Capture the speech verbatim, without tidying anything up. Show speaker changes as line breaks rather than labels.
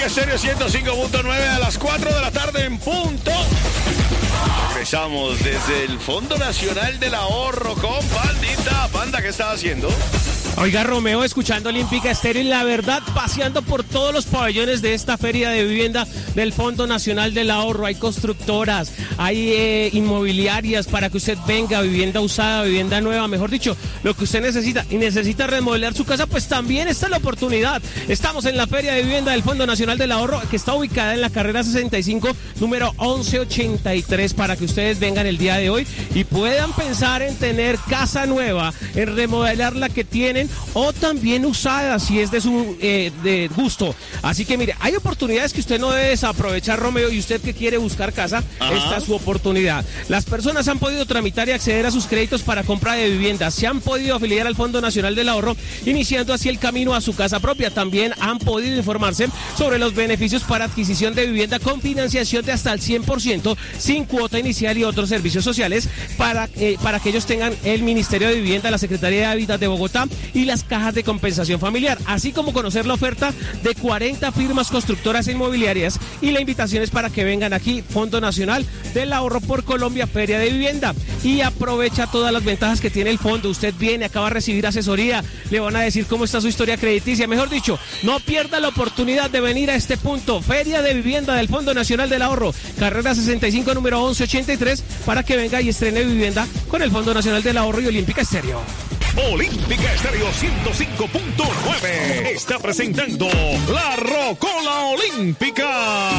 Estéreo ciento cinco punto nueve a las cuatro de la tarde en punto. Regresamos desde el Fondo Nacional del Ahorro con Pandita. Panda, ¿qué estás haciendo?
Oiga, Romeo, escuchando Olímpica Estéreo y la verdad, paseando por todos los pabellones de esta feria de vivienda del Fondo Nacional del Ahorro. Hay constructoras, hay eh, inmobiliarias para que usted venga, vivienda usada, vivienda nueva, mejor dicho, lo que usted necesita y necesita remodelar su casa, pues también está la oportunidad. Estamos en la feria de vivienda del Fondo Nacional del Ahorro, que está ubicada en la carrera sesenta y cinco, número once ochenta y tres, para que ustedes vengan el día de hoy y puedan pensar en tener casa nueva, en remodelar la que tienen, o también usada si es de su eh, de gusto. Así que mire, hay oportunidades que usted no debe desaprovechar, Romeo, y usted que quiere buscar casa, Ajá. esta es su oportunidad. Las personas han podido tramitar y acceder a sus créditos para compra de vivienda, se han podido afiliar al Fondo Nacional del Ahorro, iniciando así el camino a su casa propia. También han podido informarse sobre los beneficios para adquisición de vivienda con financiación de hasta el cien por ciento, sin cuota inicial y otros servicios sociales para, eh, para que ellos tengan el Ministerio de Vivienda, la Secretaría de Hábitat de Bogotá y las cajas de compensación familiar, así como conocer la oferta de cuarenta firmas constructoras e inmobiliarias, y la invitación es para que vengan aquí, Fondo Nacional del Ahorro por Colombia, Feria de Vivienda, y aprovecha todas las ventajas que tiene el fondo. Usted viene, acaba de recibir asesoría, le van a decir cómo está su historia crediticia, mejor dicho, no pierda la oportunidad de venir a este punto, Feria de Vivienda del Fondo Nacional del Ahorro, carrera sesenta y cinco, número once ochenta y tres, para que venga y estrene vivienda con el Fondo Nacional del Ahorro y Olímpica Estéreo.
Olímpica Estéreo ciento cinco punto nueve está presentando La Rocola Olímpica.